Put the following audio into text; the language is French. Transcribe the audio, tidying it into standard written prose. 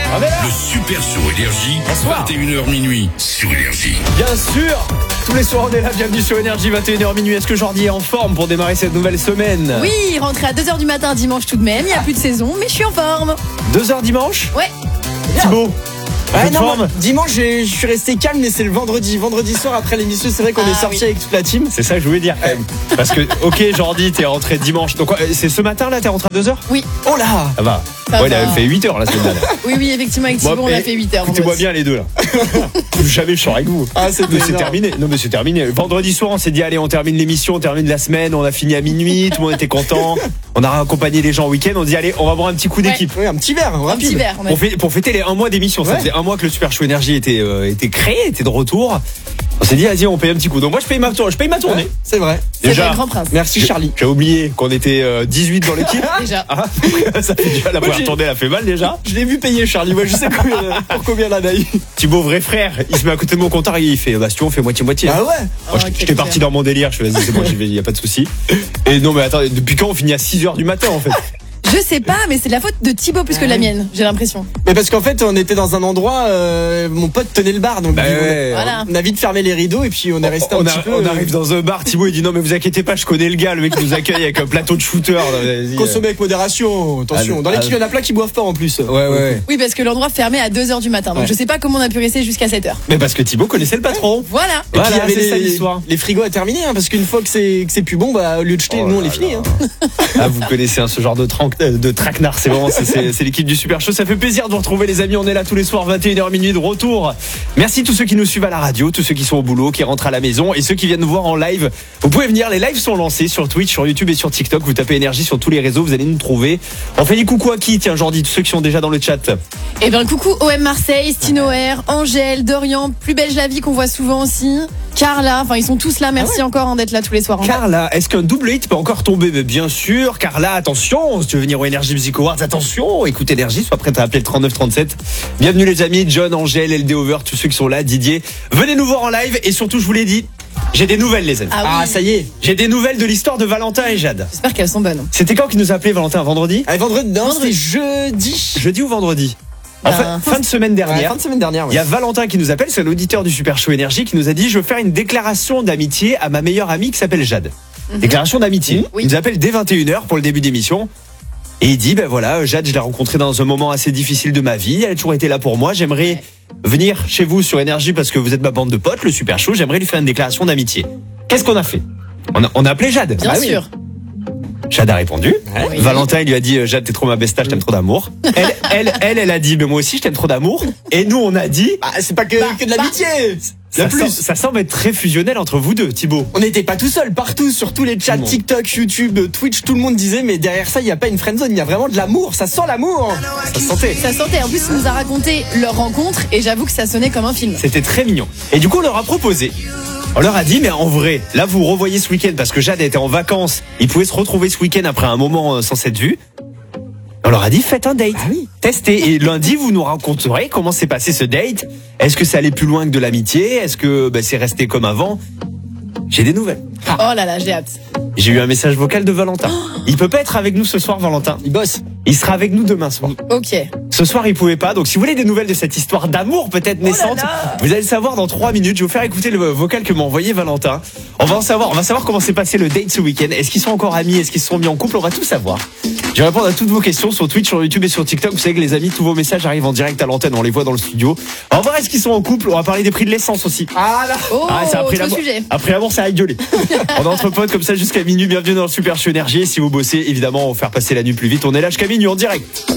On est là. Le Super Show Énergie, Bonsoir. 21h minuit sur Énergie. Bien sûr. Tous les soirs on est là, bienvenue sur Énergie, 21h minuit. Est-ce que Jordi est en forme pour démarrer cette nouvelle semaine? Oui, rentré à 2h du matin dimanche tout de même, il n'y a plus de saison, mais je suis en forme. 2h dimanche. Ouais. Thibaut, Ouais, en non, forme? dimanche, je suis resté calme, mais c'est le vendredi soir après l'émission. C'est vrai qu'on est sorti avec toute la team. C'est ça que je voulais dire quand même. Parce que, ok, Jordi, t'es rentré dimanche. Donc, c'est ce matin là, t'es rentré à 2h? Oui, Oh là. Ça va. Ça Ouais, il va. avait fait 8h la semaine dernière. oui, effectivement, avec Thibaut, on a fait 8h. Écoutez-moi bien les deux là. Jamais je sors avec vous. Ah, c'était Mais c'est énorme. terminé. Non, mais c'est terminé. Vendredi soir, on s'est dit, allez, on termine l'émission, on termine la semaine, on a fini à minuit, tout le monde était content. On a accompagné les gens au week-end, on dit, allez, on va boire un petit coup d'équipe. Oui, un petit verre, Un rapide. petit verre. on a fait. Pour fêter les 1 mois d'émission. Ça Ouais. faisait 1 mois que le Super Show Énergie était créé, était de retour. On s'est dit, vas-y, on paye un petit coup. Donc moi, je paye ma tournée. Ouais, c'est vrai. C'est vrai, Grand Prince. Merci Charlie. J'ai oublié qu'on était 18 dans l'équipe. Déjà. Ah, ça fait déjà la première tournée, elle a fait mal déjà. Je l'ai vu payer Charlie. Moi, je sais pour combien la daille. Thibaut, vrai frère, il se met à côté de mon compteur et il fait, bah, si tu veux, on fait moitié-moitié. Ah ouais. Moi, Oh, j'étais parti dans mon délire, je fais vas-y, c'est bon, j'y vais, y a pas de souci. Et non, mais attendez, depuis quand on finit à 6h du matin en fait? Je sais pas, mais c'est de la faute de Thibaut plus que de la mienne, j'ai l'impression. Mais parce qu'en fait, on était dans un endroit, mon pote tenait le bar, donc Bah on a- ouais. Voilà. on a vite fermé les rideaux et puis on est resté un petit peu. On arrive dans un bar, Thibaut il dit non mais vous inquiétez pas, je connais le gars, le mec qui nous accueille avec un plateau de shooter. Vas-y, Consommer avec modération, attention. Dans l'équipe, il y en a plein qui boivent pas en plus. Ouais. Oui, parce que l'endroit fermait à 2h du matin, donc Ouais. je sais pas comment on a pu rester jusqu'à 7h. Mais parce que Thibaut connaissait le patron. Voilà. Et puis Voilà, il y avait c'est ça l'histoire. les frigos à terminer, hein, parce qu'une fois que c'est plus bon, bah au lieu de jeter, Oh nous on là les finit. là. Hein. Ah, vous connaissez ce genre de traquenard, c'est vraiment c'est l'équipe du Super Show. Ça fait plaisir de vous retrouver les amis, on est là tous les soirs 21h minuit de retour. Merci tous ceux qui nous suivent à la radio, tous ceux qui sont au boulot, qui rentrent à la maison et ceux qui viennent nous voir en live. Vous pouvez venir, les lives sont lancés sur Twitch, sur YouTube et sur TikTok. Vous tapez Énergie sur tous les réseaux, vous allez nous trouver. On fait des coucou à qui? Tiens Jordi, tous ceux qui sont déjà dans le chat. Et bien coucou OM Marseille, Stino R, Angèle, Dorian, Plus belle la vie qu'on voit souvent aussi, Carla, enfin ils sont tous là, merci encore d'être là tous les soirs. Carla, est-ce qu'un double hit peut encore tomber? Mais bien sûr, Carla, attention, si tu veux venir au Energy Music Awards, attention, écoute Énergie, sois prête à appeler le 3937. Bienvenue les amis, John, Angèle, LD Over, tous ceux qui sont là, Didier. Venez nous voir en live et surtout, je vous l'ai dit, j'ai des nouvelles les amis. Ah oui, Ça y est. J'ai des nouvelles de l'histoire de Valentin et Jade. j'espère qu'elles sont bonnes. C'était quand qu'il nous a appelé Valentin? Vendredi? Allez, vendredi, non, Vendredi. c'était jeudi. Jeudi ou vendredi? Ben, Fin de semaine Ouais, dernière. fin de semaine dernière. Il y a Valentin qui nous appelle, c'est l'auditeur du Super Show Énergie qui nous a dit je veux faire une déclaration d'amitié à ma meilleure amie qui s'appelle Jade. Déclaration d'amitié. Oui. Il nous appelle dès 21h pour le début d'émission. Et il dit ben voilà, Jade, je l'ai rencontrée dans un moment assez difficile de ma vie, elle a toujours été là pour moi, j'aimerais venir chez vous sur Énergie parce que vous êtes ma bande de potes, le Super Show, j'aimerais lui faire une déclaration d'amitié. Qu'est-ce qu'on a fait? On a appelé Jade. Bien Ah oui. sûr. Jade a répondu. Oui. Valentin, il lui a dit Jade, t'es trop ma besta, je t'aime trop d'amour. Elle a dit mais moi aussi, je t'aime trop d'amour. Et nous, on a dit Ah, c'est pas que de l'amitié. Il y a plus. ça semble être très fusionnel entre vous deux, Thibaut. On n'était pas tout seul, partout, sur tous les chats, Tout le monde. TikTok, YouTube, Twitch, tout le monde disait, mais derrière ça, il n'y a pas une friendzone, il y a vraiment de l'amour, ça sent l'amour. Ça se sentait. Ça sentait, en plus il nous a raconté leur rencontre et j'avoue que ça sonnait comme un film. C'était très mignon. Et du coup, on leur a proposé. On leur a dit, mais en vrai, là, vous revoyez ce week-end parce que Jade était en vacances. Ils pouvaient se retrouver ce week-end après un moment sans s'être vus. On leur a dit, faites un date. Ah oui. Testez. Et lundi, vous nous raconterez comment s'est passé ce date. Est-ce que ça allait plus loin que de l'amitié? Est-ce que c'est resté comme avant? J'ai des nouvelles. Oh là là, j'ai hâte. J'ai eu un message vocal de Valentin. Il peut pas être avec nous ce soir, Valentin. Il bosse. Il sera avec nous demain soir. Ok. Ce soir, il pouvait pas. Donc, si vous voulez des nouvelles de cette histoire d'amour peut-être naissante, vous allez le savoir dans 3 minutes. Je vais vous faire écouter le vocal que m'a envoyé Valentin. On va savoir comment s'est passé le date ce week-end. Est-ce qu'ils sont encore amis? Est-ce qu'ils se sont mis en couple? On va tout savoir. Je vais répondre à toutes vos questions sur Twitch, sur YouTube et sur TikTok. Vous savez que les amis, tous vos messages arrivent en direct à l'antenne. On les voit dans le studio. On va voir est-ce qu'ils sont en couple. On va parler des prix de l'essence aussi. Ah là. Oh, ça, après autre l'amour, sujet. après l'amour, ça a gueulé. On est entre potes comme ça jusqu'à minuit. Bienvenue dans le Super Show Énergie. Et si vous bossez, évidemment, on va faire passer la nuit plus vite. On est là jusqu'à minuit en direct.